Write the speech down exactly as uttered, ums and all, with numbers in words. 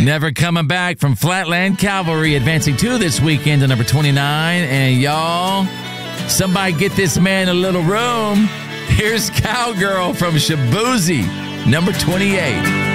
Never Coming Back from Flatland Cavalry, advancing to this weekend to number twenty-nine. And y'all, somebody get this man a little room. Here's Cowgirl from Shaboozey, number twenty-eight.